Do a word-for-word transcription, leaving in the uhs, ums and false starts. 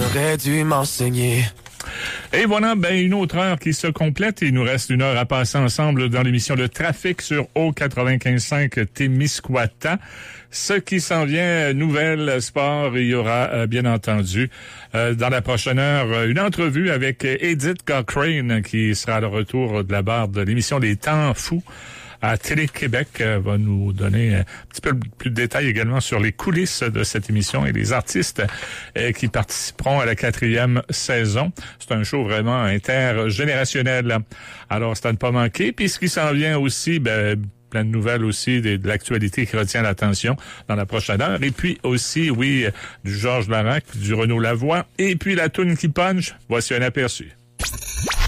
aurais dû m'enseigner. Et voilà, ben une autre heure qui se complète. Il nous reste une heure à passer ensemble dans l'émission Le Trafic sur O quatre-vingt-quinze cinq Témiscouata. Ce qui s'en vient, nouvelle sport, il y aura euh, bien entendu euh, dans la prochaine heure une entrevue avec Edith Cochrane qui sera le retour de la barre de l'émission Les Temps Fous à Télé-Québec, euh, va nous donner un petit peu plus de détails également sur les coulisses de cette émission et les artistes euh, qui participeront à la quatrième saison. C'est un show vraiment intergénérationnel. Alors, c'est à ne pas manquer. Puis, ce qui s'en vient aussi, ben, plein de nouvelles aussi, de, de l'actualité qui retient l'attention dans la prochaine heure. Et puis aussi, oui, du Georges Larac, du Renaud Lavoie. Et puis la toune qui punch. Voici un aperçu.